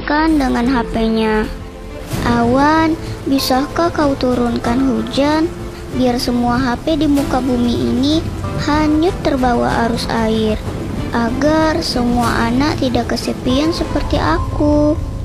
dimainkan dengan HP-nya. Awan, bisakah kau turunkan hujan biar semua HP di muka bumi ini hanyut terbawa arus air, agar semua anak tidak kesepian seperti aku?